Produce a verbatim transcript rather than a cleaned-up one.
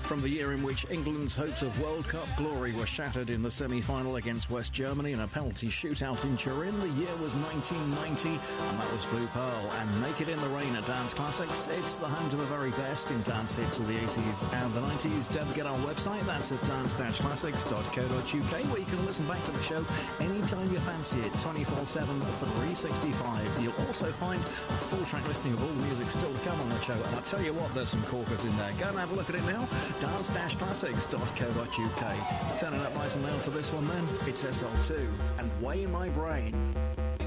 From the year in which England's hopes of World Cup glory were shattered in the semi-final against West Germany in a penalty shootout in Turin, the year was nineteen ninety, and that was Blue Pearl and Naked in the Rain at Dance Classics. It's the home to the very best in dance hits of the eighties and the nineties. Don't forget our website, that's at dance dash classics dot co dot uk, where you can listen back to the show anytime you fancy it, twenty-four seven, three sixty-five. You'll also find a full track listing of all the music still to come on the show, and I tell you what, there's some corkers in there. Go and have a look at it now, dance dash classics dot co dot uk. Turning up nice and loud for this one then, it's S L two and Way in My Brain.